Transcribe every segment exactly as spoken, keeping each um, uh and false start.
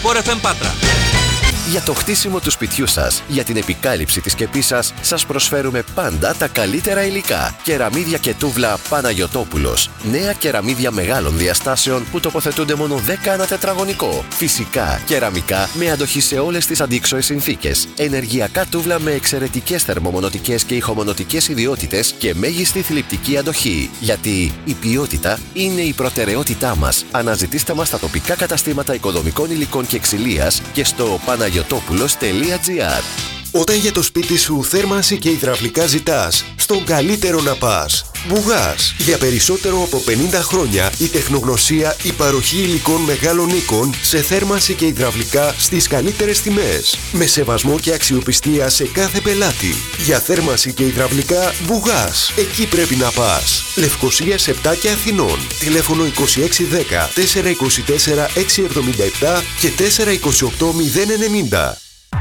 Sport εφ εμ Πάτρα. Για το χτίσιμο του σπιτιού σας, για την επικάλυψη της σκεπής σας, σας προσφέρουμε πάντα τα καλύτερα υλικά. Κεραμίδια και τούβλα Παναγιωτόπουλος. Νέα κεραμίδια μεγάλων διαστάσεων που τοποθετούνται μόνο δέκα ανά τετραγωνικό. Φυσικά, κεραμικά με αντοχή σε όλες τις αντίξωες συνθήκες. Ενεργειακά τούβλα με εξαιρετικές θερμομονωτικές και ηχομονωτικές ιδιότητες και μέγιστη θλιπτική αντοχή. Γιατί η ποιότητα είναι η προτεραιότητά μας. Αναζητήστε μας στα τοπικά καταστήματα οικοδομικών υλικών και ξυλίας και στο παναγιωτόπουλος τελεία τζι άρ. Όταν για το σπίτι σου θέρμανση και υδραυλικά ζητάς, στον καλύτερο να πας. Μπουγάς. Για περισσότερο από πενήντα χρόνια η τεχνογνωσία, η παροχή υλικών μεγάλων οίκων σε θέρμανση και υδραυλικά στις καλύτερες τιμές. Με σεβασμό και αξιοπιστία σε κάθε πελάτη. Για θέρμανση και υδραυλικά Μπουγάς. Εκεί πρέπει να πας. Λευκοσίας επτά και Αθηνών. Τηλέφωνο είκοσι έξι δέκα τετρακόσια είκοσι τέσσερα εξακόσια εβδομήντα επτά και τετρακόσια είκοσι οκτώ μηδέν ενενήντα.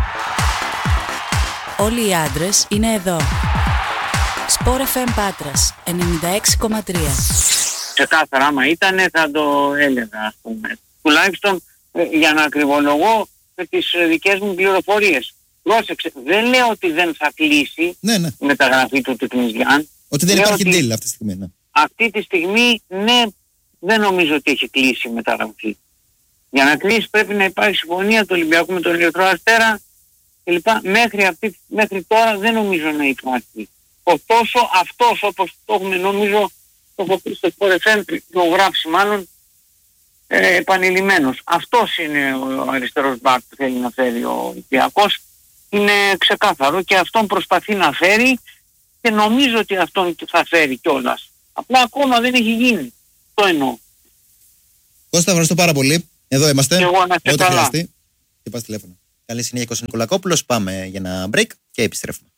Όλοι οι άντρες είναι εδώ. Sport εφ εμ Πάτρας ενενήντα έξι κόμμα τρία. Ξεκάθαρα, άμα ήτανε θα το έλεγα, ας πούμε. Τουλάχιστον ε, για να ακριβολογώ με τις ε, δικές μου πληροφορίες. Πρόσεξε, δεν λέω ότι δεν θα κλείσει ναι, ναι. η μεταγραφή του Τεκνιζιάν. Ότι δεν υπάρχει deal αυτή τη στιγμή. Ναι. Αυτή τη στιγμή, ναι, δεν νομίζω ότι έχει κλείσει η μεταγραφή. Για να κλείσει πρέπει να υπάρχει συμφωνία του Ολυμπιακού με τον Ερυθρό Αστέρα κλπ. Μέχρι, αυτή, μέχρι τώρα δεν νομίζω να υπάρχει. Ωστόσο αυτός, όπως το έχουμε νομίζω, το έχω πει στο Sport εφ εμ, το γράψει μάλλον ε, επανειλημμένος. Αυτός είναι ο αριστερός μπακ που θέλει να φέρει ο Ολυμπιακός. Είναι ξεκάθαρο και αυτόν προσπαθεί να φέρει και νομίζω ότι αυτόν θα φέρει κιόλας. Απλά ακόμα δεν έχει γίνει. Το εννοώ. Κώστα, ευχαριστώ πάρα πολύ. Εδώ είμαστε. Και εγώ να είστε Ό,τι καλά. χρειαστεί. Και πας τηλέφωνο. Καλή συνέχεια, Κώστας Νικολακόπουλος. Πάμε για ένα break και επιστρέφουμε.